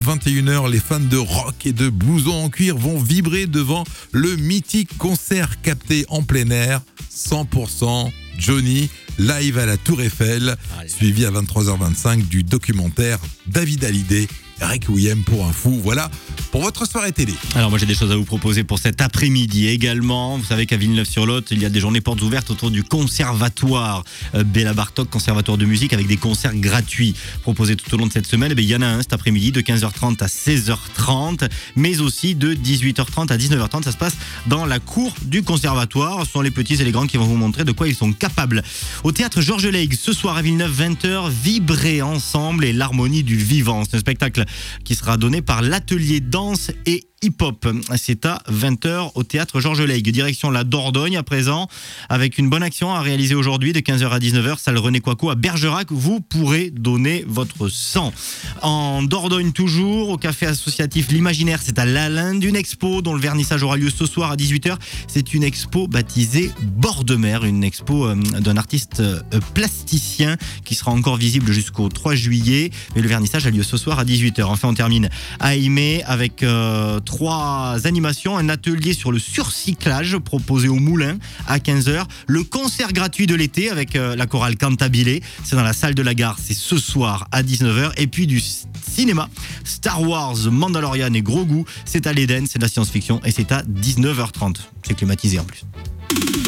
21h, les fans de rock et de blouson en cuir vont vibrer devant le mythique concert capté en plein air, 100% Johnny, live à la Tour Eiffel, suivi à 23h25 du documentaire David Hallyday, Requiem pour un fou. Voilà pour votre soirée télé. Alors moi j'ai des choses à vous proposer pour cet après-midi également. Vous savez qu'à Villeneuve-sur-Lot, il y a des journées portes ouvertes autour du conservatoire Béla Bartok, conservatoire de musique, avec des concerts gratuits proposés tout au long de cette semaine. Il y en a un cet après-midi de 15h30 à 16h30, mais aussi de 18h30 à 19h30. Ça se passe dans la cour du conservatoire. Ce sont les petits et les grands qui vont vous montrer de quoi ils sont capables. Au théâtre Georges Laigle, ce soir à Villeneuve, 20h, Vibrer ensemble et l'harmonie du vivant. C'est un spectacle qui sera donné par l'atelier danse et hip-hop. C'est à 20h au théâtre Georges Laigle. Direction la Dordogne à présent, avec une bonne action à réaliser aujourd'hui de 15h à 19h, salle René Coicot à Bergerac. Vous pourrez donner votre sang. En Dordogne toujours, au café associatif L'Imaginaire, c'est à Lalinde, une expo dont le vernissage aura lieu ce soir à 18h. C'est une expo baptisée Bord de mer, une expo d'un artiste plasticien qui sera encore visible jusqu'au 3 juillet. Mais le vernissage a lieu ce soir à 18h. Enfin, on termine à Aimé avec 3 animations, un atelier sur le surcyclage proposé au Moulin à 15h, le concert gratuit de l'été avec la chorale Cantabile, c'est dans la salle de la gare, c'est ce soir à 19h, et puis du cinéma, Star Wars, Mandalorian et Grogu, c'est à l'Éden, c'est de la science-fiction et c'est à 19h30, c'est climatisé en plus.